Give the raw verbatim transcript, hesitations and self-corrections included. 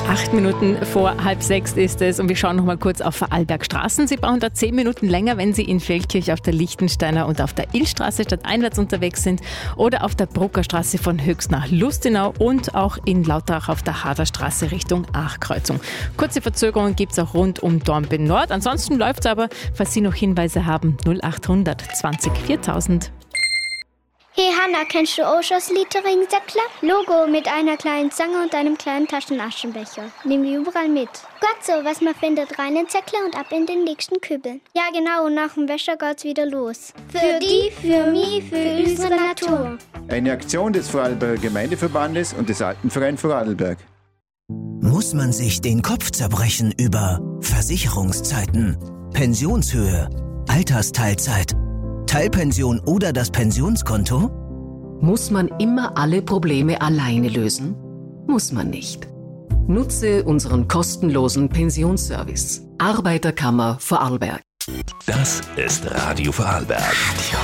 Acht Minuten vor halb sechs ist es und wir schauen noch mal kurz auf Vorarlbergstraßen. Sie brauchen da zehn Minuten länger, wenn Sie in Feldkirch auf der Lichtensteiner und auf der Illstraße stadteinwärts unterwegs sind oder auf der Bruckerstraße von Höchst nach Lustenau und auch in Lauterach auf der Haderstraße Richtung Aachkreuzung. Kurze Verzögerungen gibt es auch rund um Dornbirn Nord. Ansonsten läuft es aber, falls Sie noch Hinweise haben, null achthundert zwanzig viertausend. Hey Hanna, kennst du auch schon das Littering-Säckler? Logo mit einer kleinen Zange und einem kleinen Taschenaschenbecher. Nehmen wir überall mit. Gott so, was man findet, rein in den Säckler und ab in den nächsten Kübel. Ja genau, und nach dem Wäscher geht's wieder los. Für die, für mich, für unsere Natur. Eine Aktion des Vorarlberger Gemeindeverbandes und des Alpenverein Vorarlberg. Muss man sich den Kopf zerbrechen über Versicherungszeiten, Pensionshöhe, Altersteilzeit, Teilpension oder das Pensionskonto? Muss man immer alle Probleme alleine lösen? Muss man nicht. Nutze unseren kostenlosen Pensionsservice. Arbeiterkammer Vorarlberg. Das ist Radio Vorarlberg.